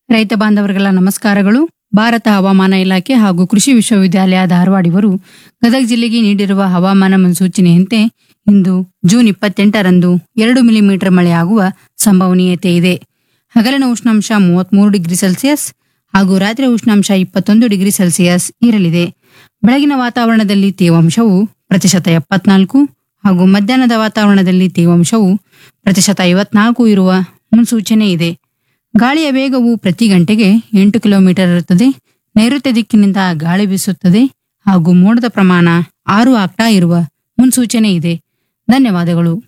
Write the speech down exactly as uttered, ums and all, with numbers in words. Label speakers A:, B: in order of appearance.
A: ರೈತ ಬಾಂಧವರಿಗೆಲ್ಲ ನಮಸ್ಕಾರಗಳು. ಭಾರತ ಹವಾಮಾನ ಇಲಾಖೆ ಹಾಗೂ ಕೃಷಿ ವಿಶ್ವವಿದ್ಯಾಲಯ ಧಾರವಾಡ ಇವರು ಗದಗ ಜಿಲ್ಲೆಗೆ ನೀಡಿರುವ ಹವಾಮಾನ ಮುನ್ಸೂಚನೆಯಂತೆ ಇಂದು ಜೂನ್ ಇಪ್ಪತ್ತೆಂಟರಂದು ಎರಡು ಮಿಲಿಮೀಟರ್ ಮಳೆಯಾಗುವ ಸಂಭವನೀಯತೆ ಇದೆ. ಹಗಲಿನ ಉಷ್ಣಾಂಶ ಮೂವತ್ಮೂರು ಡಿಗ್ರಿ ಸೆಲ್ಸಿಯಸ್ ಹಾಗೂ ರಾತ್ರಿ ಉಷ್ಣಾಂಶ ಇಪ್ಪತ್ತೊಂದು ಡಿಗ್ರಿ ಸೆಲ್ಸಿಯಸ್ ಇರಲಿದೆ. ಬೆಳಗಿನ ವಾತಾವರಣದಲ್ಲಿ ತೇವಾಂಶವು ಪ್ರತಿಶತ ಎಪ್ಪತ್ನಾಲ್ಕು ಹಾಗೂ ಮಧ್ಯಾಹ್ನದ ವಾತಾವರಣದಲ್ಲಿ ತೇವಾಂಶವು ಪ್ರತಿಶತ ಐವತ್ನಾಲ್ಕು ಇರುವ ಮುನ್ಸೂಚನೆ ಇದೆ. ಗಾಳಿಯ ವೇಗವು ಪ್ರತಿ ಗಂಟೆಗೆ ಎಂಟು ಕಿಲೋಮೀಟರ್ ಇರುತ್ತದೆ. ನೈಋತ್ಯ ದಿಕ್ಕಿನಿಂದ ಗಾಳಿ ಬೀಸುತ್ತದೆ ಹಾಗೂ ಮೋಡದ ಪ್ರಮಾಣ ಆರು ಆಗ್ತಾ ಇರುವ ಮುನ್ಸೂಚನೆ ಇದೆ. ಧನ್ಯವಾದಗಳು.